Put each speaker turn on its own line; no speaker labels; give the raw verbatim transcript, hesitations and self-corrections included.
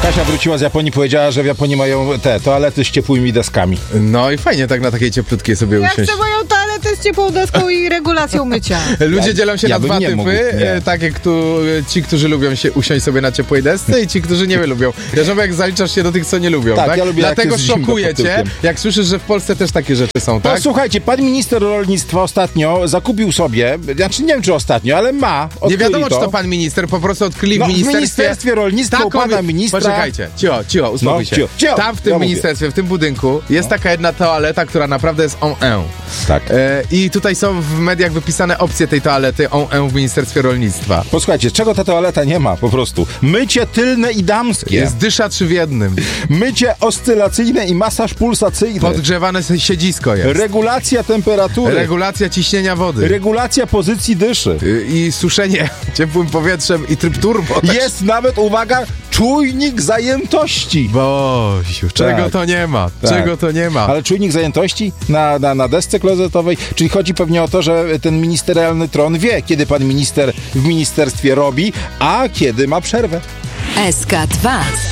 Kasia wróciła z Japonii, powiedziała, że w Japonii mają te toalety z ciepłymi deskami.
No i fajnie tak na takiej cieplutkiej sobie
Ja
usiąść.
chcę moją toaletę z ciepłą deską i regulacją mycia.
Ludzie
Ja-
dzielą się
ja
na
bym
dwa
nie
typy,
mógł, nie.
e, tak jak tu, ci, którzy lubią się usiąść sobie na ciepłej desce i ci, którzy nie lubią. Jak zaliczasz się do tych, co nie lubią,
Tak,
tak?
ja lubię, jak
Dlatego
jest zimno
szokuje
pod
cię,
tyłkiem.
jak słyszysz, że w Polsce też takie rzeczy są,
No
tak?
słuchajcie, pan minister rolnictwa ostatnio zakupił sobie, znaczy nie wiem czy ostatnio, ale ma,
Nie
odkryli
wiadomo, czy to pan minister, po prostu odkryli
No,
w
w
ministerstwie...
Ministerstwie Rolnictwa u
taką-
pana ministra-
Poczekajcie, cicho, cicho, uspokój
No,
się.
cicho, cicho.
Tam w tym
Ja mówię.
ministerstwie, w tym budynku jest taka jedna toaleta, która naprawdę jest on-en.
Tak.
E, I tutaj są w mediach wypisane opcje tej toalety on-en w Ministerstwie Rolnictwa.
Posłuchajcie, czego ta toaleta nie ma po prostu? Mycie tylne i damskie.
Jest dysza trzy w jednym.
Mycie oscylacyjne i masaż pulsacyjny.
Podgrzewane siedzisko jest.
Regulacja temperatury.
Regulacja ciśnienia wody.
Regulacja pozycji dyszy.
Y, I suszenie ciepłym powietrzem i tryb turbo.
Jest nawet, uwaga, czujnik zajętości.
Boziu, czego
Tak.
to nie ma?
Tak.
Czego to nie ma?
Ale czujnik zajętości na, na, na desce klozetowej, czyli chodzi pewnie o to, że ten ministerialny tron wie, kiedy pan minister w ministerstwie robi, a kiedy ma przerwę.
S K dwa.